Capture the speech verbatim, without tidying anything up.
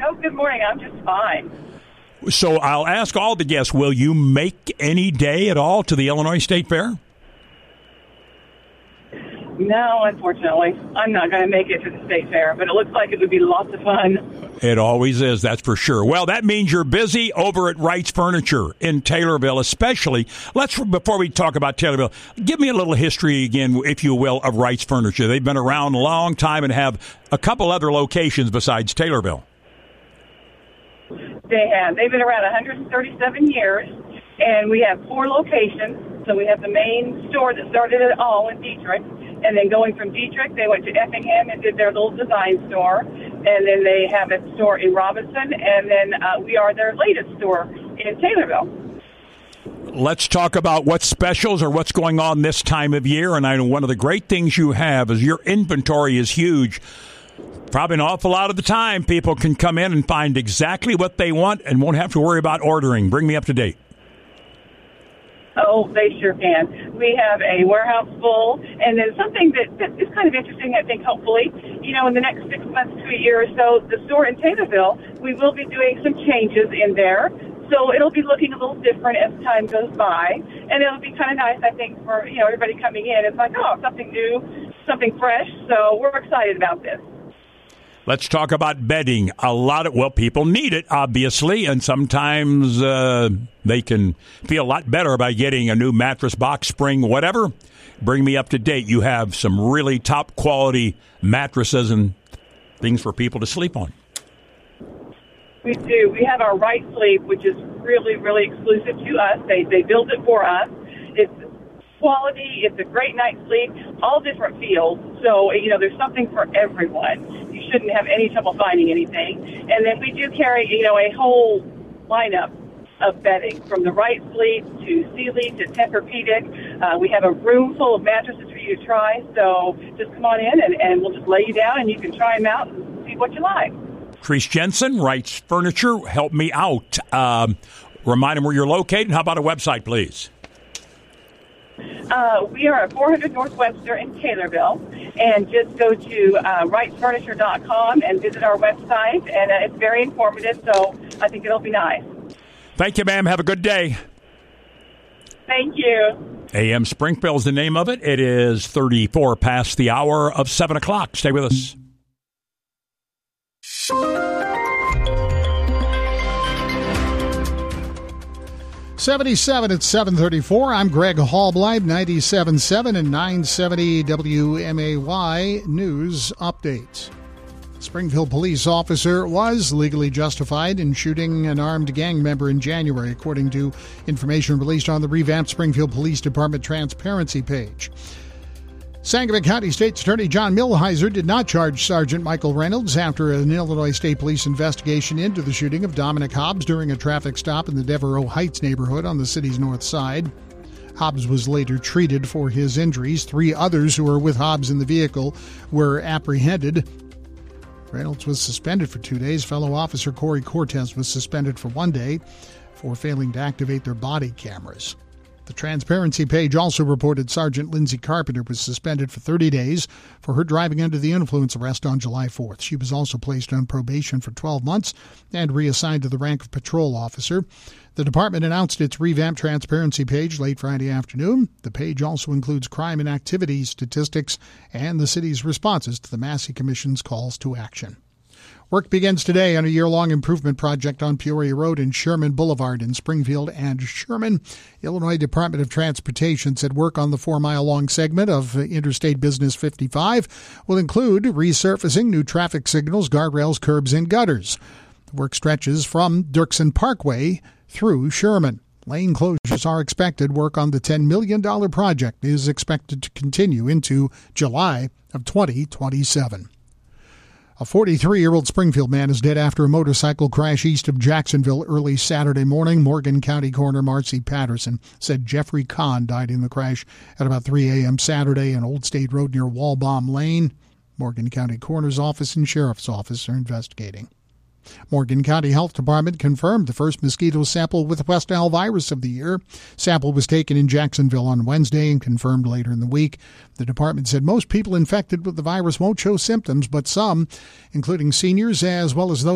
Oh, good morning. I'm just fine. So I'll ask all the guests, will you make any day at all to the Illinois State Fair? No, unfortunately. I'm not going to make it to the State Fair, but it looks like it would be lots of fun. It always is, that's for sure. Well, that means you're busy over at Wright's Furniture in Taylorville, especially. Let's, before we talk about Taylorville, give me a little history again, if you will, of Wright's Furniture. They've been around a long time and have a couple other locations besides Taylorville. They have. They've been around one hundred thirty-seven years, and we have four locations. So we have the main store that started it all in Dietrich, and then going from Dietrich, they went to Effingham and did their little design store, and then they have a store in Robinson, and then uh, we are their latest store in Taylorville. Let's talk about what's specials or what's going on this time of year, and I know one of the great things you have is your inventory is huge. Probably an awful lot of the time, people can come in and find exactly what they want and won't have to worry about ordering. Bring me up to date. Oh, they sure can. We have a warehouse full, and then something that, that is kind of interesting, I think, hopefully, you know, in the next six months to a year or so, the store in Taylorville, we will be doing some changes in there. So it'll be looking a little different as time goes by, and it'll be kind of nice, I think, for, you know, everybody coming in. It's like, oh, something new, something fresh, so we're excited about this. Let's talk about bedding. A lot of, well, people need it, obviously, and sometimes uh, they can feel a lot better by getting a new mattress, box spring, whatever. Bring me up to date. You have some really top quality mattresses and things for people to sleep on. We do. We have our Right Sleep, which is really, really exclusive to us. They they build it for us. It's quality. It's a great night's sleep. All different feels. So, you know, there's something for everyone. You shouldn't have any trouble finding anything. And then we do carry, you know, a whole lineup of bedding, from the Right Sleep to Sealy to Tempur-Pedic. Uh, we have a room full of mattresses for you to try. So just come on in, and, and we'll just lay you down, and you can try them out and see what you like. Chris Jensen, Wright's Furniture, help me out. Um, remind them where you're located. How about a website, please? Uh, we are at four hundred North Webster in Taylorville, and just go to uh, wrights furniture dot com and visit our website, and uh, it's very informative, so I think it'll be nice. Thank you, ma'am. Have a good day. Thank you. A M Springfield is the name of it. It is thirty-four past the hour of seven o'clock. Stay with us. seventy-seven at seven thirty-four. I'm Greg Hallbleib, ninety-seven point seven and nine seventy W M A Y News Update. Springfield police officer was legally justified in shooting an armed gang member in January, according to information released on the revamped Springfield Police Department transparency page. Sangamon County State's Attorney John Milheiser did not charge Sergeant Michael Reynolds after an Illinois State Police investigation into the shooting of Dominic Hobbs during a traffic stop in the Devereaux Heights neighborhood on the city's north side. Hobbs was later treated for his injuries. Three others who were with Hobbs in the vehicle were apprehended. Reynolds was suspended for two days. Fellow officer Corey Cortez was suspended for one day for failing to activate their body cameras. The transparency page also reported Sergeant Lindsay Carpenter was suspended for thirty days for her driving under the influence arrest on July fourth. She was also placed on probation for twelve months and reassigned to the rank of patrol officer. The department announced its revamped transparency page late Friday afternoon. The page also includes crime and activity statistics and the city's responses to the Massey Commission's calls to action. Work begins today on a year-long improvement project on Peoria Road and Sherman Boulevard in Springfield and Sherman. Illinois Department of Transportation said work on the four-mile-long segment of Interstate Business fifty-five will include resurfacing new traffic signals, guardrails, curbs, and gutters. The work stretches from Dirksen Parkway through Sherman. Lane closures are expected. Work on the ten million dollars project is expected to continue into July of twenty twenty-seven. A forty-three-year-old Springfield man is dead after a motorcycle crash east of Jacksonville early Saturday morning. Morgan County Coroner Marcy Patterson said Jeffrey Kahn died in the crash at about three a.m. Saturday on Old State Road near Walbaum Lane. Morgan County Coroner's Office and Sheriff's Office are investigating. Morgan County Health Department confirmed the first mosquito sample with West Nile virus of the year. Sample was taken in Jacksonville on Wednesday and confirmed later in the week. The department said most people infected with the virus won't show symptoms, but some, including seniors as well as those